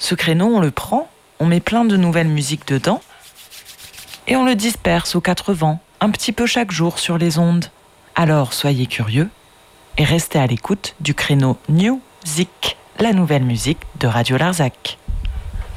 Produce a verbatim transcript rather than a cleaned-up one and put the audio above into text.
Ce créneau, on le prend, on met plein de nouvelles musiques dedans et on le disperse aux quatre vents, un petit peu chaque jour sur les ondes. Alors soyez curieux et restez à l'écoute du créneau New Zik, la nouvelle musique de Radio Larzac.